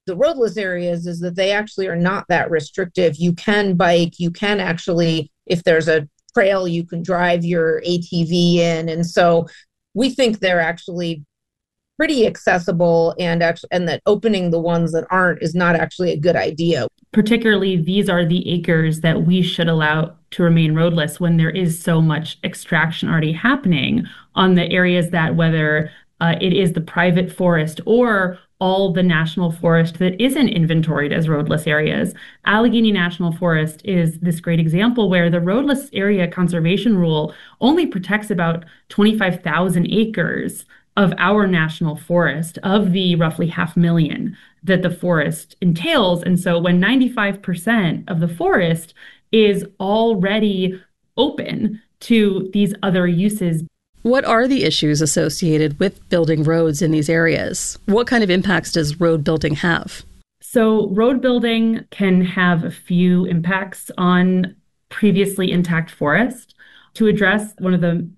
the roadless areas is that they actually are not that restrictive. You can bike, you can actually, if there's a trail, you can drive your ATV in. And so we think they're actually pretty accessible, and that opening the ones that aren't is not actually a good idea. Particularly, these are the acres that we should allow to remain roadless when there is so much extraction already happening on the areas that, whether it is the private forest or all the national forest that isn't inventoried as roadless areas. Allegheny National Forest is this great example where the roadless area conservation rule only protects about 25,000 acres of our national forest, of the roughly 500,000 that the forest entails. And so when 95% of the forest is already open to these other uses. What are the issues associated with building roads in these areas? What kind of impacts does road building have? So road building can have a few impacts on previously intact forest. To address one of the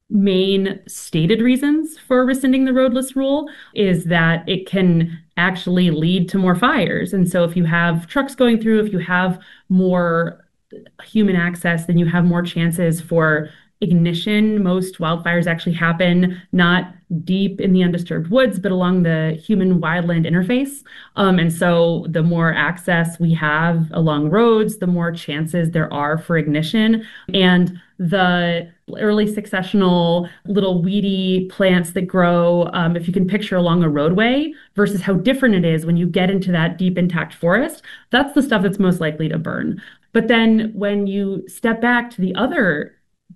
main stated reasons for rescinding the roadless rule is that it can actually lead to more fires. And so if you have trucks going through, if you have more human access, then you have more chances for ignition. Most wildfires actually happen not deep in the undisturbed woods, but along the human wildland interface. And so the more access we have along roads, the more chances there are for ignition. And the early successional little weedy plants that grow, if you can picture along a roadway versus how different it is when you get into that deep intact forest, that's the stuff that's most likely to burn. But then when you step back to the other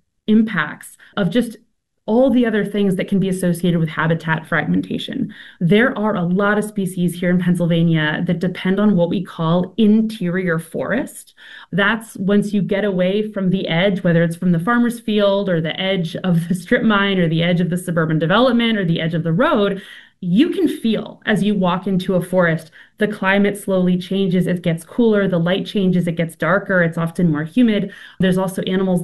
impacts of just all the other things that can be associated with habitat fragmentation. There are a lot of species here in Pennsylvania that depend on what we call interior forest. That's once you get away from the edge, whether it's from the farmer's field or the edge of the strip mine or the edge of the suburban development or the edge of the road, you can feel as you walk into a forest, the climate slowly changes, it gets cooler, the light changes, it gets darker, it's often more humid. There's also animals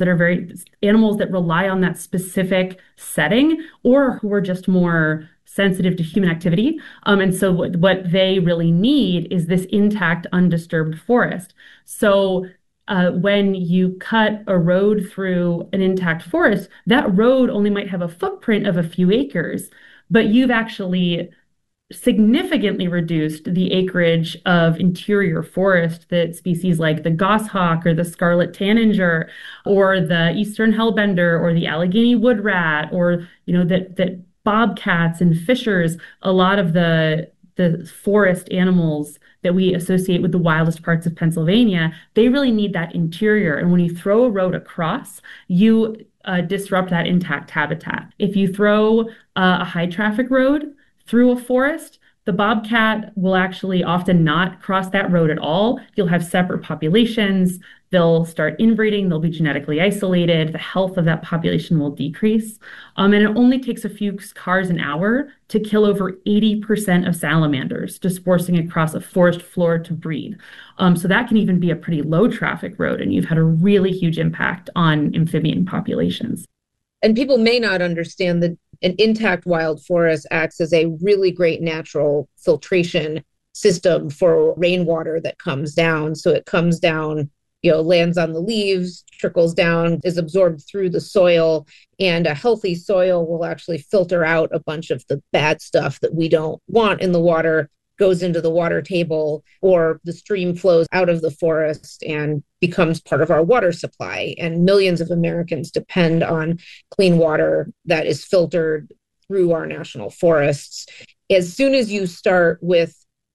that rely on that specific setting or who are just more sensitive to human activity. And so what they really need is this intact, undisturbed forest. So when you cut a road through an intact forest, that road only might have a footprint of a few acres, but you've actually significantly reduced the acreage of interior forest that species like the goshawk or the scarlet tanager or the eastern hellbender or the Allegheny wood rat or that bobcats and fishers, a lot of the forest animals that we associate with the wildest parts of Pennsylvania, they really need that interior. And when you throw a road across, you disrupt that intact habitat. If you throw a high traffic road through a forest, the bobcat will actually often not cross that road at all. You'll have separate populations. They'll start inbreeding. They'll be genetically isolated. The health of that population will decrease. And it only takes a few cars an hour to kill over 80% of salamanders just forcing across a forest floor to breed. So that can even be a pretty low traffic road, and you've had a really huge impact on amphibian populations. And people may not understand that an intact wild forest acts as a really great natural filtration system for rainwater that comes down. So it comes down, lands on the leaves, trickles down, is absorbed through the soil, and a healthy soil will actually filter out a bunch of the bad stuff that we don't want in the water, goes into the water table, or the stream flows out of the forest and becomes part of our water supply. And millions of Americans depend on clean water that is filtered through our national forests. As soon as you start with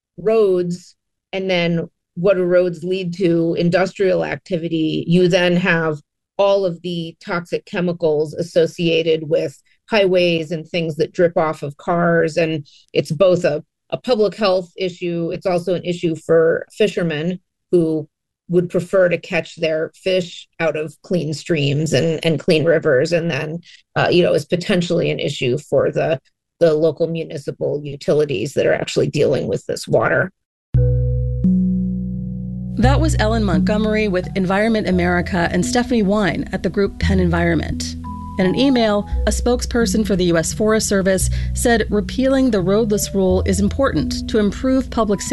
roads, and then what do roads lead to? Industrial activity, you then have all of the toxic chemicals associated with highways and things that drip off of cars. And it's both a public health issue. It's also an issue for fishermen who would prefer to catch their fish out of clean streams and clean rivers. And then, is potentially an issue for the local municipal utilities that are actually dealing with this water. That was Ellen Montgomery with Environment America and Stephanie Wine at the group Penn Environment. In an email, a spokesperson for the U.S. Forest Service said repealing the roadless rule is important to improve public safety